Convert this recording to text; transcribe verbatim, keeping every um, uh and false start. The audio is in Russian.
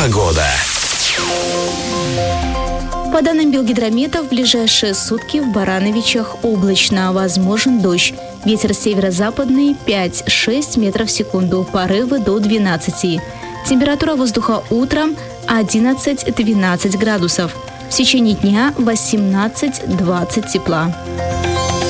Погода. По данным Белгидромета, в ближайшие сутки в Барановичах облачно, возможен дождь. Ветер северо-западный пять-шесть метров в секунду, порывы до двенадцати. Температура воздуха утром одиннадцать-двенадцать градусов. В течение дня восемнадцать-двадцать тепла.